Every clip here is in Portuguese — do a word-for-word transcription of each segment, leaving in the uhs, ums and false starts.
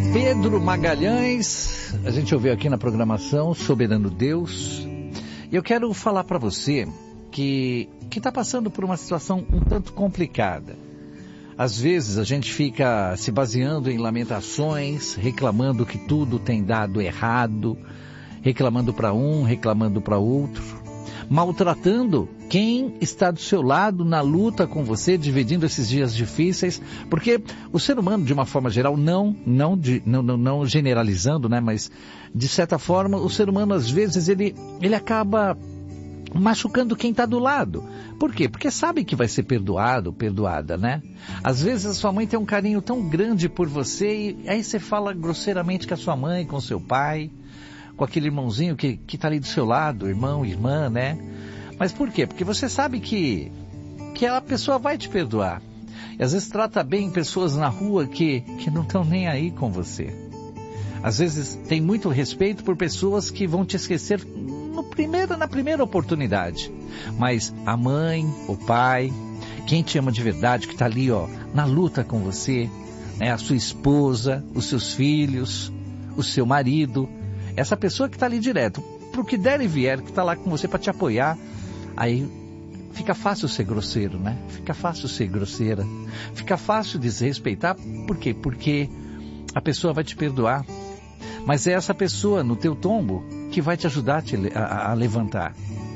Pedro Magalhães, a gente ouviu aqui na programação Soberano Deus. E eu quero falar para você que que está passando por uma situação um tanto complicada. Às vezes a gente fica se baseando em lamentações, reclamando que tudo tem dado errado, reclamando para um, reclamando para outro, maltratando quem está do seu lado na luta com você, dividindo esses dias difíceis, porque o ser humano, de uma forma geral, não, não, de, não, não, não generalizando, né, mas de certa forma, o ser humano às vezes ele, ele acaba machucando quem está do lado. Por quê? Porque sabe que vai ser perdoado, perdoada, né? Às vezes a sua mãe tem um carinho tão grande por você e aí você fala grosseiramente com a sua mãe, com o seu pai, com aquele irmãozinho que que está ali do seu lado, irmão, irmã, né? Mas por quê? Porque você sabe que, que a pessoa vai te perdoar. E às vezes trata bem pessoas na rua que, que não estão nem aí com você. Às vezes tem muito respeito por pessoas que vão te esquecer no primeiro, na primeira oportunidade. Mas a mãe, o pai, quem te ama de verdade, que está ali ó, na luta com você, né, a sua esposa, os seus filhos, o seu marido, essa pessoa que está ali direto, para o que der e vier, que está lá com você para te apoiar, aí fica fácil ser grosseiro, né? Fica fácil ser grosseira, fica fácil desrespeitar. Por quê? Porque a pessoa vai te perdoar, mas é essa pessoa no teu tombo que vai te ajudar a, te, a, a levantar.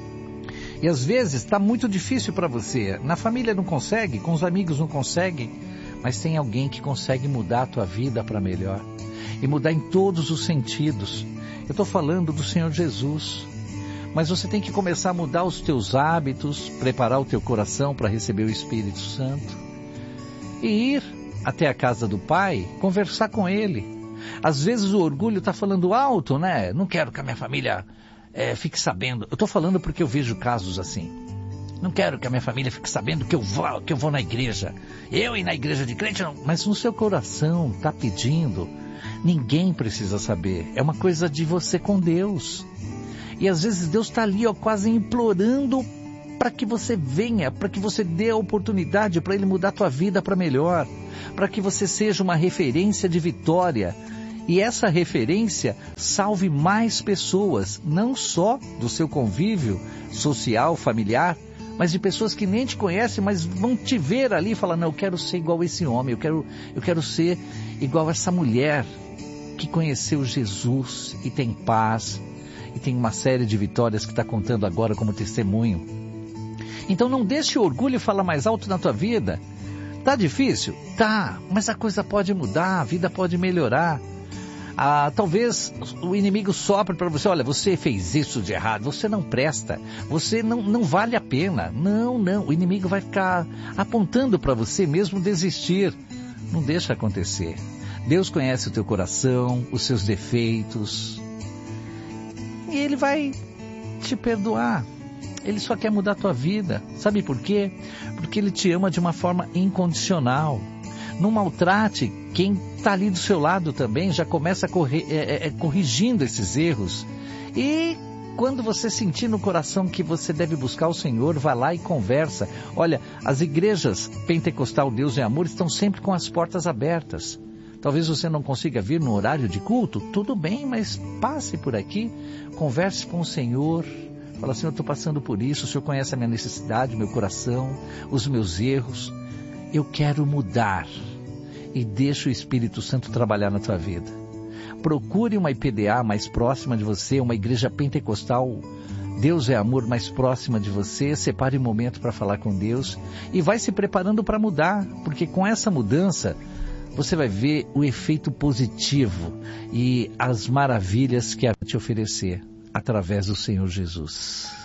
E às vezes está muito difícil para você, na família não consegue, com os amigos não consegue, mas tem alguém que consegue mudar a tua vida para melhor, e mudar em todos os sentidos. Eu estou falando do Senhor Jesus. Mas você tem que começar a mudar os teus hábitos, preparar o teu coração para receber o Espírito Santo. E ir até a casa do Pai, conversar com Ele. Às vezes o orgulho está falando alto, né? Não quero que a minha família é, fique sabendo. Eu estou falando porque eu vejo casos assim. Não quero que a minha família fique sabendo que eu vou, que eu vou na igreja. Eu ir na igreja de crente, não. Mas no seu coração está pedindo. Ninguém precisa saber. É uma coisa de você com Deus. E às vezes Deus está ali, ó, quase implorando para que você venha, para que você dê a oportunidade para Ele mudar a tua vida para melhor, para que você seja uma referência de vitória. E essa referência salve mais pessoas, não só do seu convívio social, familiar, mas de pessoas que nem te conhecem, mas vão te ver ali e falar, não, eu quero ser igual a esse homem, eu quero, eu quero ser igual a essa mulher que conheceu Jesus e tem paz, e tem uma série de vitórias que está contando agora como testemunho. Então não deixe o orgulho falar mais alto na tua vida. Tá difícil? Tá, mas a coisa pode mudar, a vida pode melhorar. Ah, talvez o inimigo sopre para você, olha, você fez isso de errado, você não presta, você não, não vale a pena. Não, não, o inimigo vai ficar apontando para você mesmo desistir. Não deixa acontecer. Deus conhece o teu coração, os seus defeitos, e Ele vai te perdoar. Ele só quer mudar a tua vida. Sabe por quê? Porque Ele te ama de uma forma incondicional. Não maltrate quem está ali do seu lado também. Já começa a correr, é, é, corrigindo esses erros. E quando você sentir no coração que você deve buscar o Senhor, vá lá e conversa. Olha, as igrejas Pentecostal Deus é Amor estão sempre com as portas abertas. Talvez você não consiga vir no horário de culto, tudo bem, mas passe por aqui, converse com o Senhor, fala, Senhor, eu estou passando por isso, o Senhor conhece a minha necessidade, meu coração, os meus erros, eu quero mudar, e deixa o Espírito Santo trabalhar na tua vida. Procure uma I P D A mais próxima de você, uma igreja pentecostal, Deus é Amor mais próxima de você, separe um momento para falar com Deus, e vai se preparando para mudar, porque com essa mudança, você vai ver o efeito positivo e as maravilhas que há a te oferecer através do Senhor Jesus.